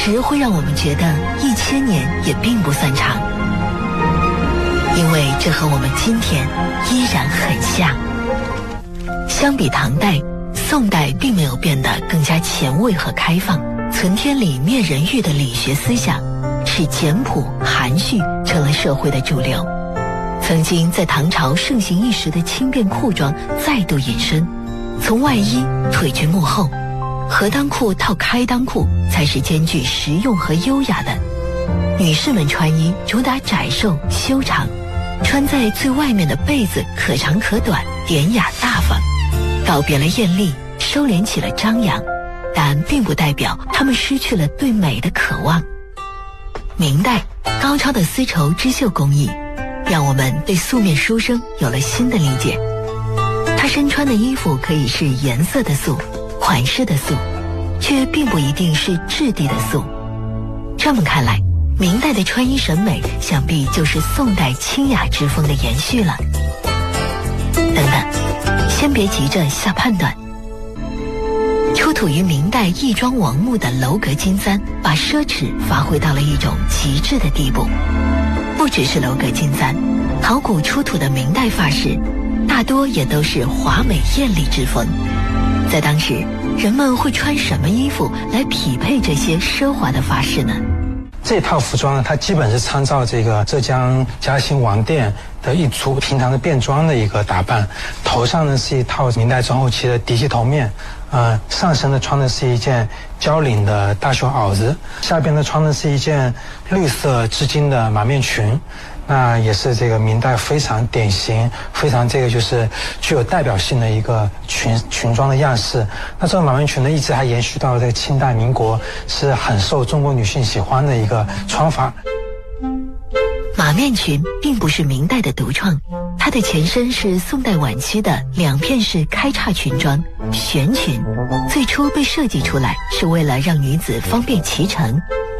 时会让我们觉得1000年也并不算长，因为这和我们今天依然很像。相比唐代，宋代并没有变得更加前卫和开放，存天理灭人欲的理学思想使简朴含蓄成了社会的主流。曾经在唐朝盛行一时的轻便裤装再度引申，从外衣褪居幕后，合裆裤套开裆裤才是兼具实用和优雅的。女士们穿衣主打窄瘦修长，穿在最外面的被子可长可短，典雅大方，告别了艳丽，收敛起了张扬，但并不代表她们失去了对美的渴望。明代高超的丝绸织绣工艺让我们对素面书生有了新的理解。他身穿的衣服可以是颜色的素，款式的素，却并不一定是质地的素。这么看来，明代的穿衣审美想必就是宋代清雅之风的延续了。等等，先别急着下判断。出土于明代义庄王墓的楼阁金簪，把奢侈发挥到了一种极致的地步。不只是楼阁金簪，考古出土的明代发饰大多也都是华美艳丽之风。在当时，人们会穿什么衣服来匹配这些奢华的发饰呢？ 这套服装呢，它基本是参照这个浙江嘉兴王店的一族平常的便装的一个打扮。头上呢是一套明代中后期的嫡系头面，上身呢穿的是一件交领的大袖袄子，下边呢穿的是一件绿色织金的马面裙。那也是这个明代非常典型、非常就是具有代表性的一个裙装的样式。那这个马面裙呢，一直还延续到这个清代、民国，是很受中国女性喜欢的一个穿法。 马面裙并不是明代的独创，它的前身是宋代晚期的两片式开叉裙装悬裙，最初被设计出来是为了让女子方便骑乘。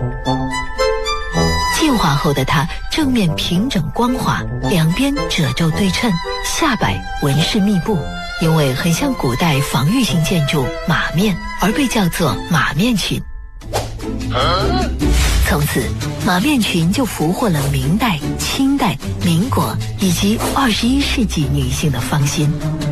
进化后的它正面平整光滑，两边褶皱对称，下摆纹饰密布，因为很像古代防御性建筑马面，而被叫做马面裙。从此，马面裙就俘获了明代、清代、民国以及21世纪女性的芳心。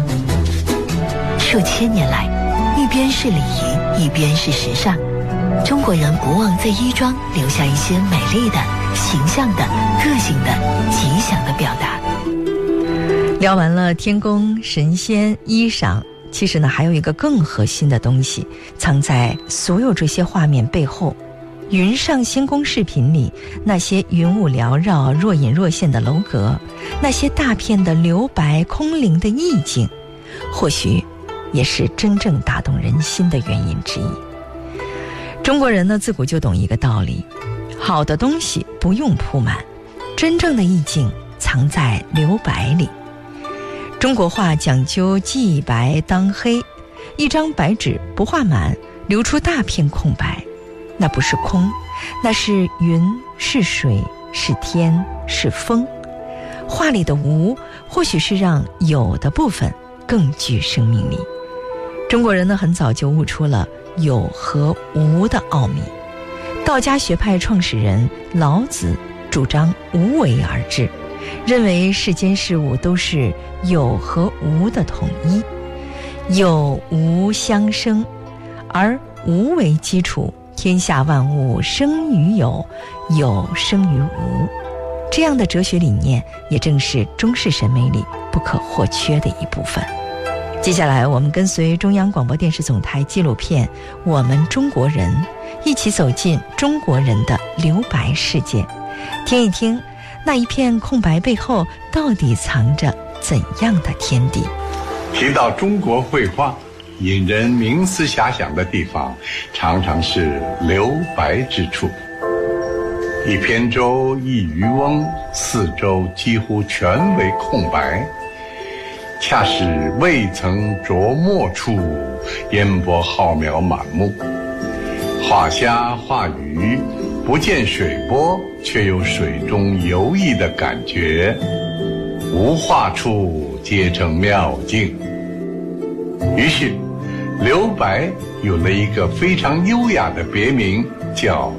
数千年来，一边是礼仪，一边是时尚，中国人不忘在衣装留下一些美丽的、形象的、个性的、吉祥的表达。 聊完了天宫、神仙、衣裳，其实呢还有一个更核心的东西藏在所有这些画面背后。云上仙宫视频里那些云雾缭绕、若隐若现的楼阁，那些大片的留白空灵的意境，或许也是真正打动人心的原因之一。中国人呢自古就懂一个道理，好的东西不用铺满，真正的意境藏在留白里。中国画讲究既白当黑，一张白纸不画满，留出大片空白，那不是空，那是云，是水，是天，是风。画里的无，或许是让有的部分更具生命力。中国人呢很早就悟出了有和无的奥秘。道家学派创始人老子主张无为而治，认为世间事物都是有和无的统一，有无相生，而无为基础，天下万物生于有，有生于无。这样的哲学理念也正是中式审美里不可或缺的一部分。接下来我们跟随中央广播电视总台纪录片《我们中国人》，一起走进中国人的留白世界，听一听那一片空白背后到底藏着怎样的天地。 提到中国绘画，引人冥思遐想的地方常常是留白之处。一扁舟一渔翁，四周几乎全为空白，恰是未曾着墨处，烟波浩渺满目。画虾画鱼，不见水波，却有水中游弋的感觉，无画处皆成妙境。于是留白有了一个非常优雅的别名，叫